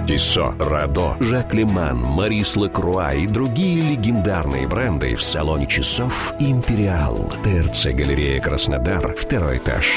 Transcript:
Тиссо, Радо, Жак Леман, Марис Лакруа и другие легендарные бренды в салоне часов «Империал». ТРЦ «Галерея Краснодар», 2 этаж.